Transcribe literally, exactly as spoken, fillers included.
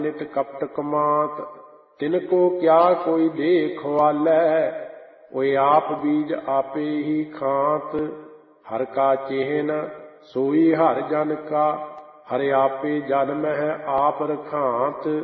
नित कपट कमात, तिनको क्या कोई दे ख्वालै। ओए आप बीज आपे ही खात, हर का चेहन सोई हर जन का। हर आपे जन्म है आप रखात,